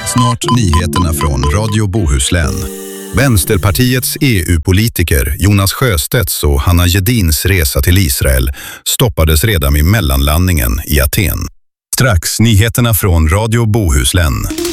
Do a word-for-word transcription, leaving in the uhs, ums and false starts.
Snart nyheterna från Radio Bohuslän. Vänsterpartiets E U-politiker Jonas Sjöstedts och Hanna Gedins resa till Israel stoppades redan vid mellanlandningen i Aten. Strax nyheterna från Radio Bohuslän.